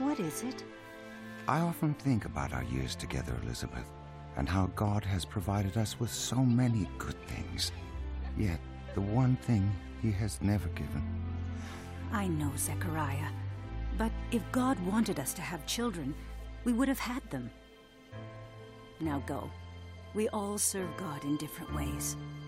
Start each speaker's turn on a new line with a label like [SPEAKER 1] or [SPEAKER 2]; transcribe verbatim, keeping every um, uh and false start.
[SPEAKER 1] What is it?
[SPEAKER 2] I often think about our years together, Elizabeth, and how God has provided us with so many good things. Yet, the one thing He has never given.
[SPEAKER 1] I know, Zechariah. But if God wanted us to have children, we would have had them. Now go. We all serve God in different ways.